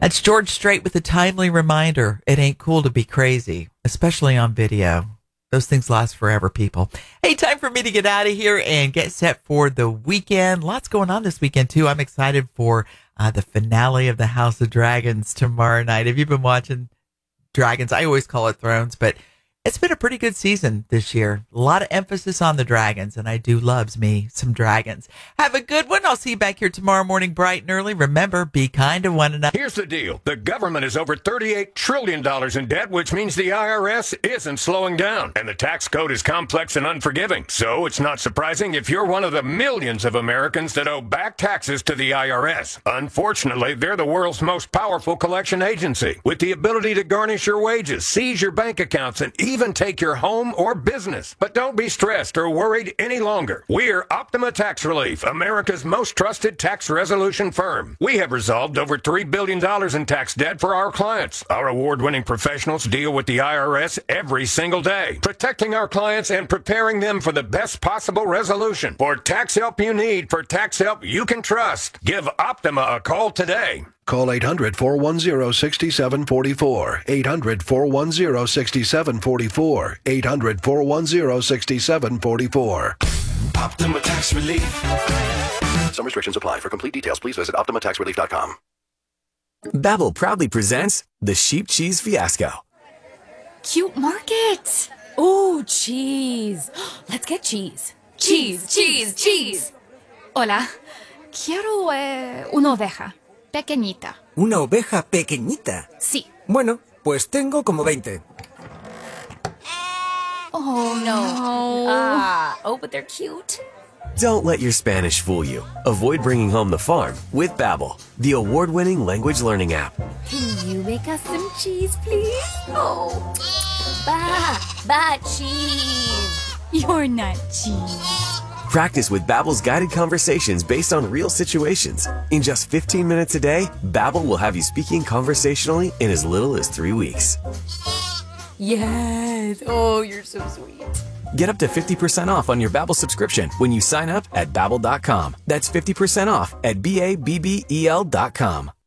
That's George Strait with a timely reminder. It ain't cool to be crazy, especially on video. Those things last forever, people. Hey, time for me to get out of here and get set for the weekend. Lots going on this weekend, too. I'm excited for the finale of the House of Dragons tomorrow night. Have you been watching Dragons? I always call it Thrones, but it's been a pretty good season this year. A lot of emphasis on the dragons, and I do loves me some dragons. Have a good one. I'll see you back here tomorrow morning bright and early. Remember, be kind to one another. Here's the deal. The government is over $38 trillion in debt, which means the IRS isn't slowing down. And the tax code is complex and unforgiving. So it's not surprising if you're one of the millions of Americans that owe back taxes to the IRS. Unfortunately, they're the world's most powerful collection agency, with the ability to garnish your wages, seize your bank accounts, and even take your home or business. But don't be stressed or worried any longer. We're Optima Tax Relief, America's most trusted tax resolution firm. We have resolved over $3 billion in tax debt for our clients. Our award-winning professionals deal with the IRS every single day, protecting our clients and preparing them for the best possible resolution. For tax help you need, for tax help you can trust, give Optima a call today. Call 800-410-6744. 800-410-6744. 800-410-6744. Optima Tax Relief. Some restrictions apply. For complete details, please visit OptimaTaxRelief.com. Babbel proudly presents the Sheep Cheese Fiasco. Cute market. Ooh, cheese. Let's get cheese. Cheese, cheese, cheese. Hola. Quiero una oveja. Pequeñita. ¿Una oveja pequeñita? Sí. Bueno, pues tengo como 20. Oh, no. But they're cute. Don't let your Spanish fool you. Avoid bringing home the farm with Babbel, the award-winning language learning app. Can you make us some cheese, please? Oh, cheese. You're not cheese. Practice with Babbel's guided conversations based on real situations. In just 15 minutes a day, Babbel will have you speaking conversationally in as little as 3 weeks. Yes. Oh, you're so sweet. Get up to 50% off on your Babbel subscription when you sign up at Babbel.com. That's 50% off at Babbel.com.